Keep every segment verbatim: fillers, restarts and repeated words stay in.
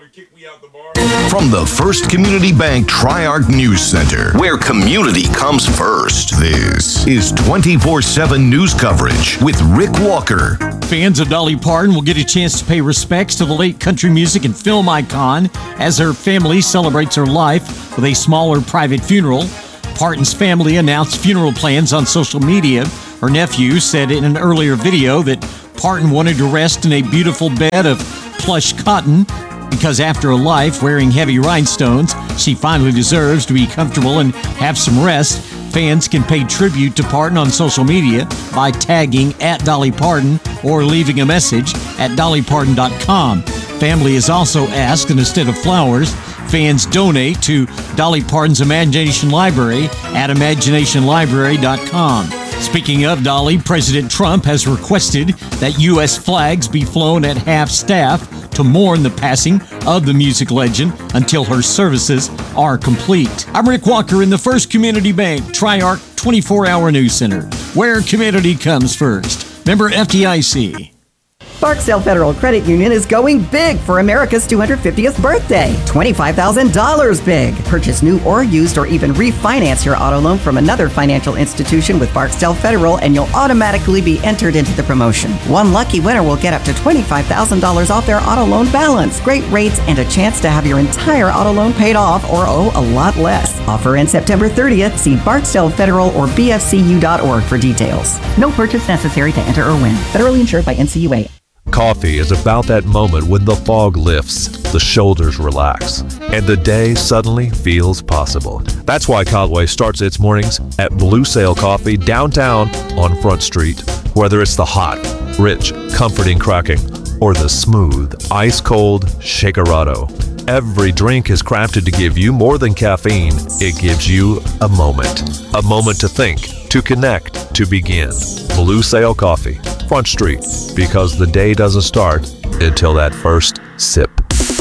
From the First Community Bank Tri-Arc News Center, where community comes first, this is twenty-four seven news coverage with Rick Walker. Fans of Dolly Parton will get a chance to pay respects to the late country music and film icon as her family celebrates her life with a smaller private funeral. Parton's family announced funeral plans on social media. Her nephew said in an earlier video that Parton wanted to rest in a beautiful bed of plush cotton because after a life wearing heavy rhinestones, she finally deserves to be comfortable and have some rest. Fans can pay tribute to Parton on social media by tagging at Dolly Parton or leaving a message at dolly parton dot com. Family is also asked, and instead of flowers, fans donate to Dolly Parton's Imagination Library at imagination library dot com. Speaking of Dolly, President Trump has requested that U S flags be flown at half-staff to mourn the passing of the music legend until her services are complete. I'm Rick Walker in the First Community Bank Tri-Arc twenty-four hour News Center, where community comes first. Member F D I C. Barksdale Federal Credit Union is going big for America's two hundred fiftieth birthday. twenty-five thousand dollars big. Purchase new or used or even refinance your auto loan from another financial institution with Barksdale Federal and you'll automatically be entered into the promotion. One lucky winner will get up to twenty-five thousand dollars off their auto loan balance. Great rates and a chance to have your entire auto loan paid off or owe a lot less. Offer ends September thirtieth. See Barksdale Federal or b f c u dot org for details. No purchase necessary to enter or win. Federally insured by N C U A. Coffee is about that moment when the fog lifts, the shoulders relax, and the day suddenly feels possible. That's why Caldwell starts its mornings at Blue Sail Coffee downtown on Front Street. Whether it's the hot, rich, comforting cracking, or the smooth, ice-cold Shakerado, every drink is crafted to give you more than caffeine. It gives you a moment. A moment to think, to connect, to begin. Blue Sail Coffee, Front Street, because the day doesn't start until that first sip.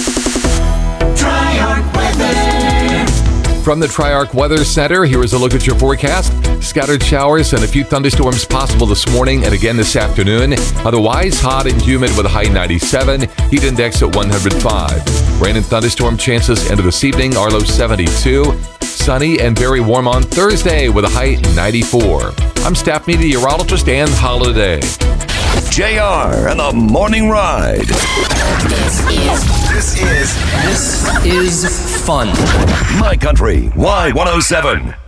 Tri-Arc Weather. From the Tri-Arc Weather Center, here is a look at your forecast. Scattered showers and a few thunderstorms possible this morning and again this afternoon. Otherwise, hot and humid with a high ninety-seven, heat index at one hundred five. Rain and thunderstorm chances into this evening, our low seventy-two. Sunny and very warm on Thursday with a high ninety-four. I'm staff meteorologist Ann Holiday. J R and the Morning Ride. This is This is This is fun. My Country Y one oh seven.